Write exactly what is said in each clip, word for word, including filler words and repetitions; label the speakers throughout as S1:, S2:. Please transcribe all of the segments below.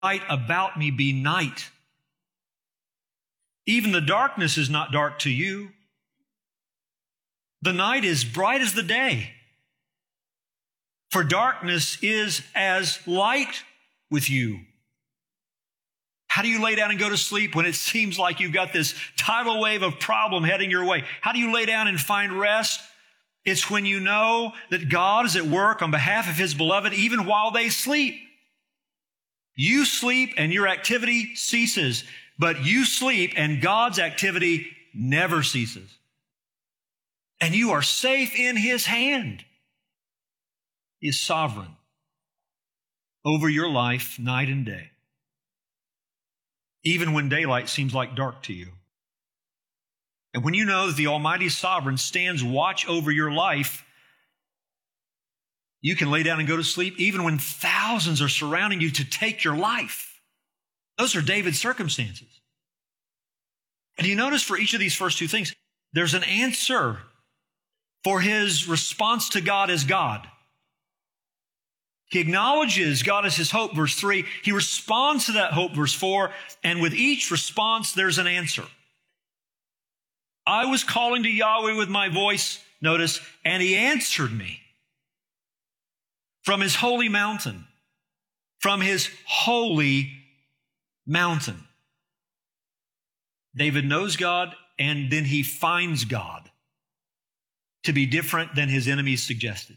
S1: light about me be night. Even the darkness is not dark to you. The night is bright as the day. For darkness is as light with you. How do you lay down and go to sleep when it seems like you've got this tidal wave of problem heading your way? How do you lay down and find rest? It's when you know that God is at work on behalf of His beloved even while they sleep. You sleep and your activity ceases, but you sleep and God's activity never ceases. And you are safe in His hand. He is sovereign over your life night and day, even when daylight seems like dark to you. And when you know that the Almighty Sovereign stands watch over your life, you can lay down and go to sleep even when thousands are surrounding you to take your life. Those are David's circumstances. And you notice for each of these first two things, there's an answer for his response to God as God. He acknowledges God as his hope, verse three. He responds to that hope, verse four. And with each response, there's an answer. I was calling to Yahweh with my voice, notice, and He answered me from His holy mountain, from His holy mountain. David knows God, and then he finds God to be different than his enemies suggested.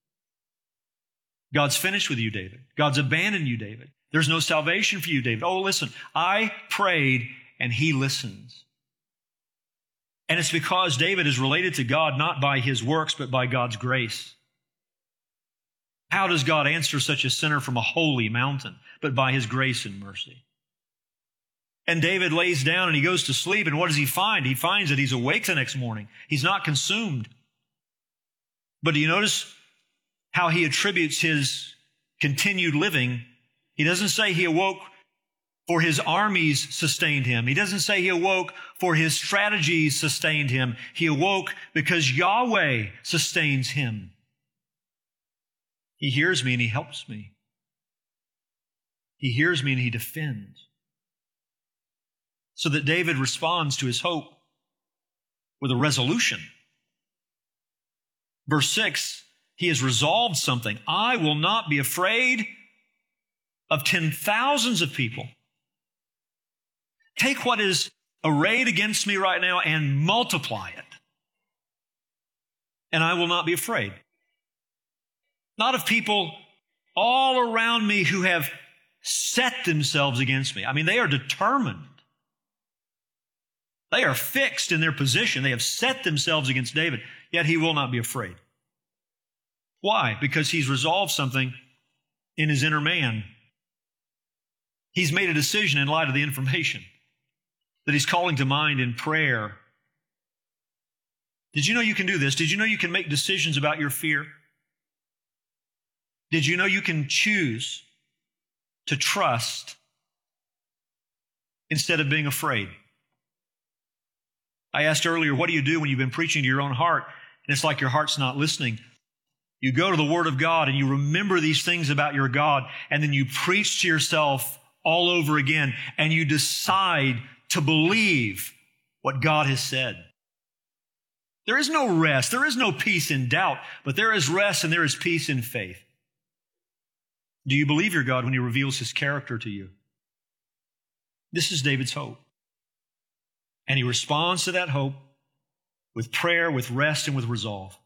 S1: God's finished with you, David. God's abandoned you, David. There's no salvation for you, David. Oh, listen, I prayed and He listens. And it's because David is related to God not by his works, but by God's grace. How does God answer such a sinner from a holy mountain? But by His grace and mercy. And David lays down and he goes to sleep, and what does he find? He finds that he's awake the next morning. He's not consumed. But do you notice how he attributes his continued living? He doesn't say he awoke for his armies sustained him. He doesn't say he awoke for his strategies sustained him. He awoke because Yahweh sustains him. He hears me and He helps me. He hears me and He defends. So that David responds to his hope with a resolution. Verse six, he has resolved something. I will not be afraid of ten thousands of people. Take what is arrayed against me right now and multiply it. And I will not be afraid. Not of people all around me who have set themselves against me. I mean, they are determined. They are fixed in their position. They have set themselves against David, yet he will not be afraid. Why? Because he's resolved something in his inner man. He's made a decision in light of the information that he's calling to mind in prayer. Did you know you can do this? Did you know you can make decisions about your fear? Did you know you can choose to trust instead of being afraid? I asked earlier, what do you do when you've been preaching to your own heart and it's like your heart's not listening? You go to the Word of God and you remember these things about your God, and then you preach to yourself all over again, and you decide to believe what God has said. There is no rest. There is no peace in doubt, but there is rest and there is peace in faith. Do you believe your God when He reveals His character to you? This is David's hope. And he responds to that hope with prayer, with rest, and with resolve.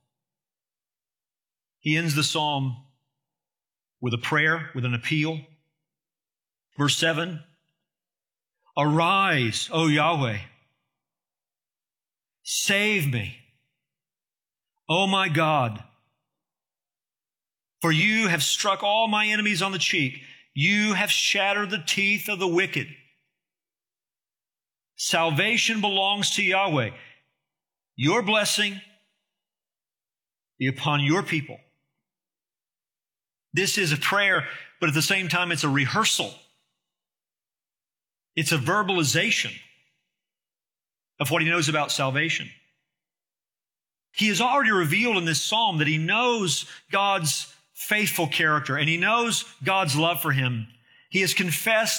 S1: He ends the psalm with a prayer, with an appeal. Verse seven, arise, O Yahweh, save me, O my God, for you have struck all my enemies on the cheek. You have shattered the teeth of the wicked. Salvation belongs to Yahweh. Your blessing be upon your people. This is a prayer, but at the same time, it's a rehearsal. It's a verbalization of what he knows about salvation. He has already revealed in this psalm that he knows God's faithful character and he knows God's love for him. He has confessed